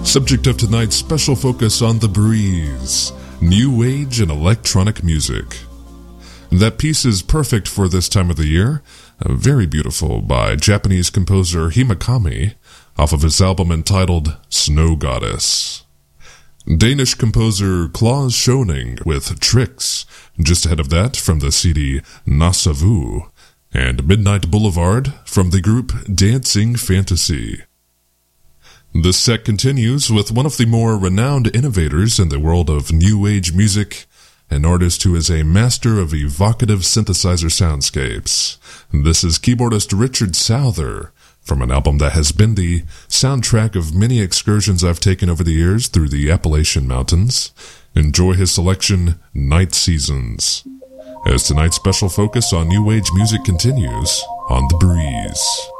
Subject of tonight's special focus on The Breeze, new age and electronic music. That piece is perfect for this time of the year, very beautiful, by Japanese composer Himakami, off of his album entitled Snow Goddess. Danish composer Klaus Schoening with Tricks, just ahead of that from the CD Nasavu, and Midnight Boulevard from the group Dancing Fantasy. This set continues with one of the more renowned innovators in the world of new age music, an artist who is a master of evocative synthesizer soundscapes. This is keyboardist Richard Souther, from an album that has been the soundtrack of many excursions I've taken over the years through the Appalachian Mountains. Enjoy his selection, Night Seasons, as tonight's special focus on new age music continues on The Breeze.